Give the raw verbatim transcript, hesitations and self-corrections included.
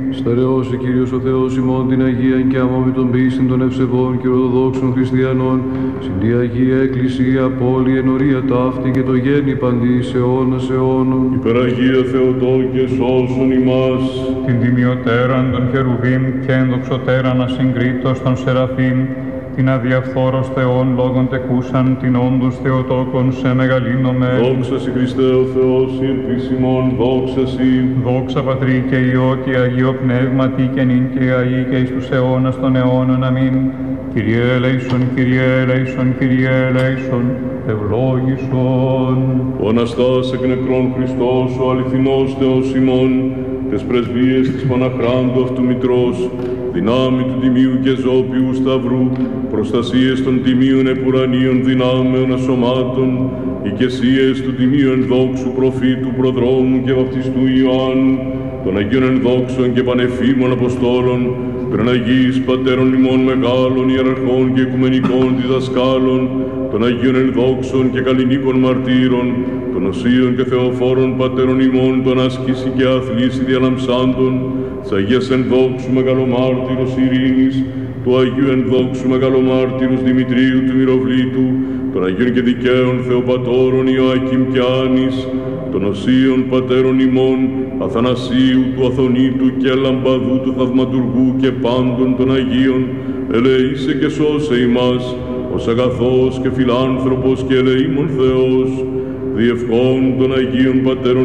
Στερεώσει Κύριος ο Θεός ημών την Αγία και αμόμη των πίστην των ευσεβών και ορθοδόξων χριστιανών, συν τη Αγία Εκκλησία, πόλη ενωρία ταύτη και το γέννη παντής αιώνας αιώνων. Υπεραγία Θεοτό και σώσον ημάς. Την τιμιωτέραν των χερουβίμ και ενδοξωτέραν ασυγκρίτως των σεραφείμ, την αδιαφθόρος Θεών λόγων τεκούσαν, την όντως Θεοτόκον σε μεγαλύνομαι. Δόξα σοι Χριστέ ο Θεός, ηρτήσιμον, δόξα σοι. Δόξα Πατρί και Υιό και Αγίο Πνεύματι και νυν και αεί και εις τους αιώνας των αιώνων. Αμήν. Kyrie eleison, Kyrie eleison, Kyrie eleison, ευλόγησον. Ο Αναστάς εκ νεκρών Χριστός, ο αληθινός Θεός ημών, τες πρεσβείες της Παναχράντου αυτού Μητρός, δυνάμει του τιμίου και ζώπιου σταυρού, προστασίες των τιμίων επουρανίων δυνάμεων ασωμάτων, οικεσίες του τιμίου ενδόξου προφήτου προδρόμου και βαπτιστού Ιωάννου, των Αγίων ενδόξων και πανεφήμων Αποστόλων, Πρεναγείς Πατέρων ημών μεγάλων ιεραρχών και οικουμενικών διδασκάλων, των Αγίων ενδόξων και καλλινίκων μαρτύρων, των Οσίων και Θεοφόρων Πατέρων ημών, των άσκηση και αθλήσει διαλαμψάντων, της Αγίας ενδόξου μεγαλομάρτυρος Ειρήνης, του Αγίου ενδόξου μεγαλομάρτυρος Δημητρίου του Μυροβλήτου, των Αγίων και δικαίων Θεοπατώρων Ιωακήμ και Άνης, των Οσίων Πατέρων ημών, Αθανασίου του Αθωνίτου και Λαμπαδού του Θαυματουργού και πάντων των Αγίων, ελεήσε και σώσε ημάς, ως αγαθός και φιλάνθρωπος και ελεήμων Θεός, διευχών των Αγίων Πατέρων